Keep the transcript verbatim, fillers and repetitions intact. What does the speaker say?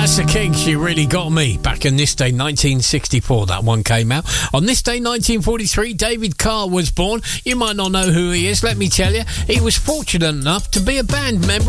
Vanessa King, She Really Got Me. Back on this day, nineteen sixty-four, that one came out. On this day, nineteen forty-three, David Carr was born. You might not know who he is, let me tell you. He was fortunate enough to be a band member